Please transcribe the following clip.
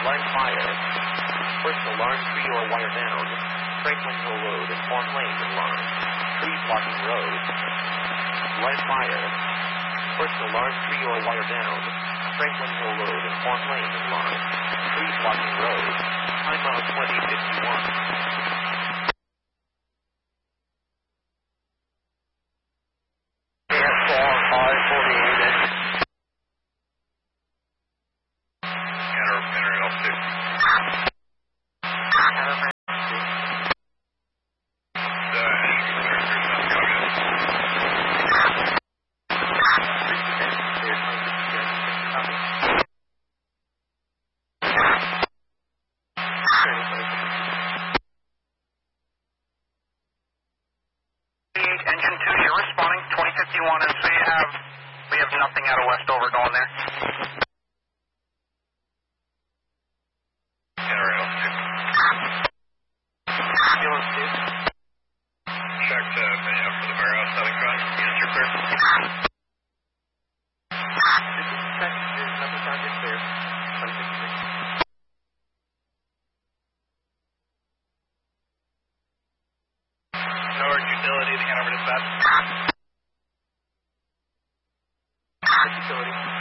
Line fire. First alarm, tree or wire down. Franklin Hill Road, inform lane in line. Trees blocking road. Line fire. First alarm, tree or wire down. Franklin Hill Road, inform lane in line. Trees blocking road. Time out 2051. Engine 2, you're responding, 2051, and so we have nothing out of Westover going there. Check to for the warehouse having fun. Units are clear. This is check. There's nothing target clear. 2053. No urgent utility, the Hanover dispatch. Utility.